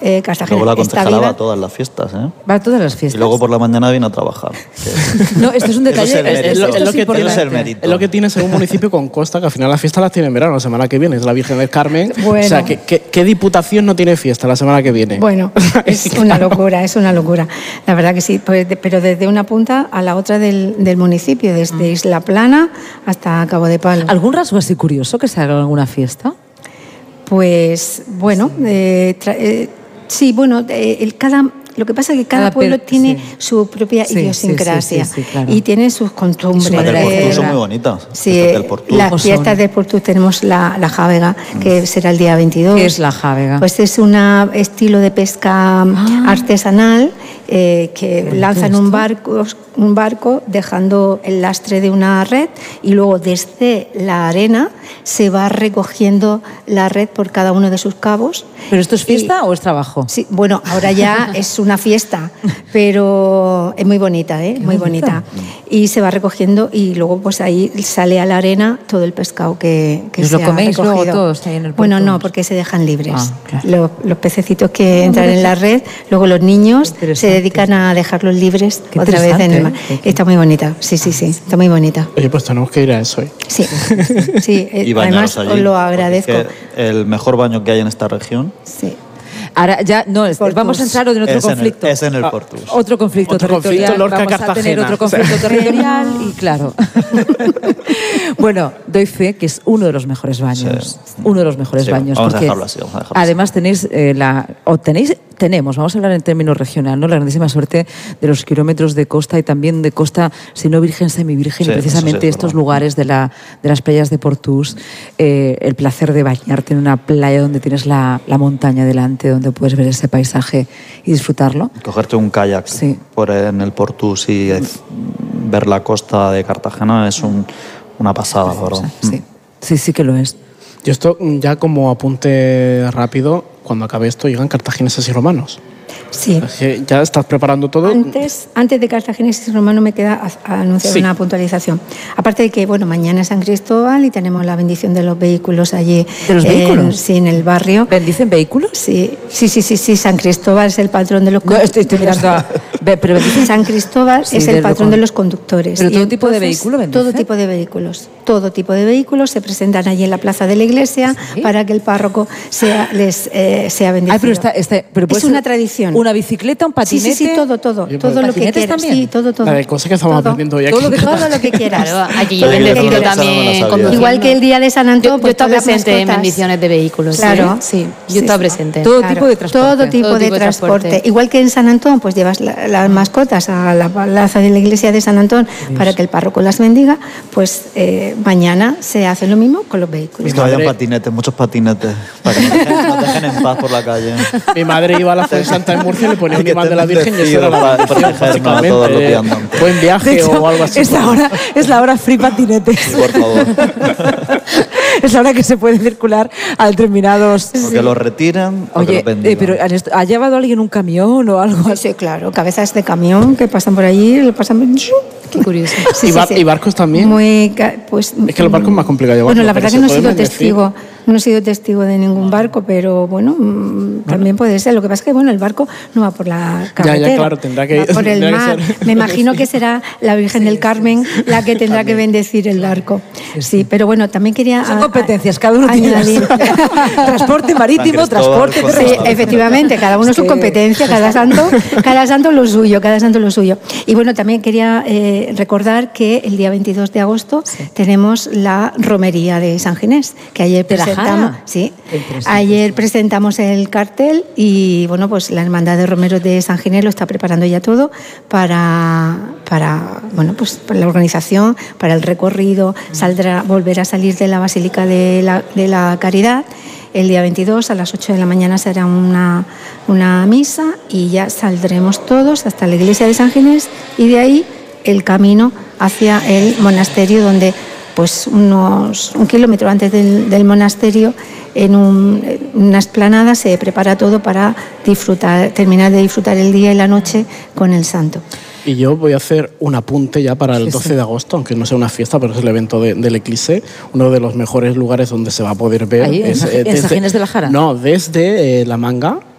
Cartagena Luego la está concejala va viva. a todas las fiestas, ¿eh? Va a todas las fiestas. Y luego por la mañana viene a trabajar. No, esto es un detalle. Eso es el mérito. esto Es lo que importante. Eso es el mérito. Es lo que tiene ser un municipio con costa, que al final las fiestas las tiene en verano. La semana que viene es la Virgen del Carmen. Bueno. O sea, ¿qué diputación no tiene fiesta la semana que viene? Bueno, es una locura, es una locura. La verdad que sí, pues, pero desde una punta a la otra del municipio, desde Isla Plana hasta Cabo de Palo. ¿Algún rasgo así curioso que se haga en alguna fiesta? Pues bueno, sí, bueno, lo que pasa es que cada pueblo tiene su propia idiosincrasia claro. y tiene sus costumbres. Las del Portús son muy bonitas. Sí, Del Portús. las fiestas del Portús tenemos la jávega, que será el día 22. ¿Qué es la jávega? Pues es un estilo de pesca artesanal que lanzan un barco dejando el lastre de una red y luego desde la arena se va recogiendo la red por cada uno de sus cabos. ¿Pero esto es fiesta o es trabajo? Sí, bueno, ahora ya es una fiesta, pero es muy bonita, ¿eh? Muy bonita. Y se va recogiendo y luego pues ahí sale a la arena todo el pescado que ¿Os se lo coméis ha recogido. luego todos ahí en el Bueno, Portús? no, porque se dejan libres. Claro. Los pececitos que entran en la red, luego los niños se dedican a dejarlos libres Qué otra vez en el mar. interesante, Está muy bonita, sí, está muy bonita. Oye, pues tenemos que ir a eso. Sí, sí. Y Además bañaros allí, os lo porque agradezco. es que el mejor baño que hay en esta región Sí. Ahora ya no, vamos a entrar en otro conflicto. es en el Portús. Otro conflicto Otro territorial. conflicto, Lorca, Vamos a tener Cartagena. otro conflicto territorial y claro. Bueno, doy fe que es uno de los mejores baños. Sí. Uno de los mejores Sí, baños. vamos a porque dejarlo así, vamos a dejarlo además tenéis tenemos, vamos a hablar en términos regional, ¿no? La grandísima suerte de los kilómetros de costa y también de costa, si no virgen, semivirgen, Sí, y precisamente eso sí es estos verdad. lugares de las playas de Portús, el placer de bañarte en una playa donde tienes la montaña delante, donde puedes ver ese paisaje y disfrutarlo. Cogerte un kayak Sí. en el Portús y ver la costa de Cartagena es una pasada, la verdad. Sí que lo es. Yo esto ya como apunte rápido, cuando acabe esto llegan cartagineses y romanos. Sí. Es que ya estás preparando todo. Antes de Cartagineses y Romano me queda anunciar Sí. una puntualización. Aparte de que, bueno, mañana es San Cristóbal y tenemos la bendición de los vehículos allí. ¿De los vehículos? Sí, en el barrio. ¿Bendicen vehículos? Sí, San Cristóbal es el patrón de los No, estoy mirando a... Pero bendicen... San Cristóbal Sí, es el de lo patrón con- de los conductores. ¿Pero Y todo tipo de entonces, vehículo bendice? Todo tipo de vehículos. Todo tipo de vehículos se presentan allí en la plaza de la iglesia ¿Sí? para que el párroco sea bendecido. Ay, pero puede es ser una tradición. Una bicicleta, un patinete... Sí, todo Oye, todo lo que ¿patinetes quieras. también? Sí, todo. La de cosas que estamos Todo. aprendiendo hoy aquí. Todo lo que- Todo lo que quieras. Claro, allí Todo lo que bendeciendo quieras. también. Esa no me la sabía. conduciendo. Igual que el día de San Antón, Yo pues estaba todas las presente en mascotas. bendiciones de vehículos. Claro. Sí, yo Sí, estaba sí. presente. Todo Claro, tipo de transporte. Todo tipo Todo de tipo de transporte. transporte. Igual que en San Antón, pues llevas las mascotas a la plaza de la iglesia de San Antón para que el párroco las bendiga, pues mañana se hace lo mismo con los vehículos. Es que vayan patinetes, muchos patinetes, para que nos dejen en paz por la calle. Mi madre iba a la Santa en Murcia y le ponía Hay un que imán de la tener Virgen y eso era la para bendición, protegernos a todos los viandantes. Buen viaje De hecho, o algo así. es la hora free patinetes. Sí, por favor. Es la hora que se puede circular a determinados... O que lo retiren o que Oye, lo bendigan. pero ¿ha llevado alguien un camión o algo Sí, así? sí, claro, cabezas de camión que pasan por allí, lo pasan... Qué curioso. Sí, ¿Y barcos también? Pues, Es que los barcos es más complicado llevarlos, Bueno, la pero verdad se que no he pueden sido bendecir. testigo, no he sido testigo de ningún barco, pero bueno, también puede ser. Lo que pasa es que bueno, el barco no va por la carretera, claro, tendrá que- va por el tendrá que mar. ser- Me imagino que será la Virgen del Carmen la que tendrá que bendecir el barco. Sí, pero bueno, también quería Son competencias, cada uno tiene las- añadir. Transporte marítimo, San Cristóbal, transporte... cosas Sí, raras. efectivamente, cada uno Es su que- competencia, cada santo lo suyo, cada santo lo suyo. Y bueno, también quería recordar que el día 22 de agosto tenemos la romería de San Ginés, que ayer ¿De la presentamos, Jara? sí, Qué impresionante. ayer presentamos el cartel y bueno, pues la Hermandad de Romeros de San Ginés lo está preparando ya todo para bueno, pues para la organización, para el recorrido, volverá a salir de la Basílica de la Caridad. El día 22 a las 8 de la mañana será una misa y ya saldremos todos hasta la iglesia de San Ginés y de ahí el camino hacia el monasterio donde pues un kilómetro antes del monasterio en una explanada se prepara todo para terminar de disfrutar el día y la noche con el santo. Y yo voy a hacer un apunte ya para el Sí, 12 sí. de agosto, aunque no sea una fiesta, pero es el evento del Eclipse, uno de los mejores lugares donde se va a poder ver. Ahí, en San Ginés de la Jara. No, desde La Manga